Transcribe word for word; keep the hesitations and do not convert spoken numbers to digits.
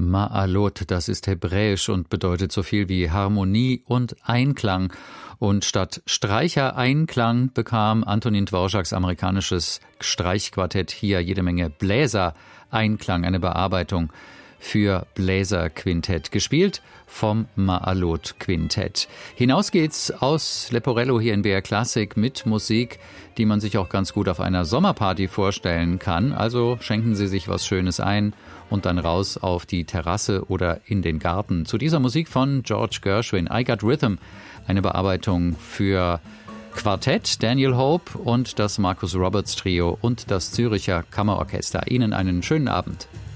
Ma'alot, das ist hebräisch und bedeutet so viel wie Harmonie und Einklang. Und statt Streicher-Einklang bekam Antonin Dvořáks amerikanisches Streichquartett hier jede Menge Bläser-Einklang, eine Bearbeitung für Bläserquintett, gespielt vom Ma'alot-Quintett. Hinaus geht's aus Leporello hier in B R Classic mit Musik, die man sich auch ganz gut auf einer Sommerparty vorstellen kann. Also schenken Sie sich was Schönes ein und dann raus auf die Terrasse oder in den Garten. Zu dieser Musik von George Gershwin, I Got Rhythm, eine Bearbeitung für Quartett, Daniel Hope und das Marcus Roberts Trio und das Zürcher Kammerorchester. Ihnen einen schönen Abend.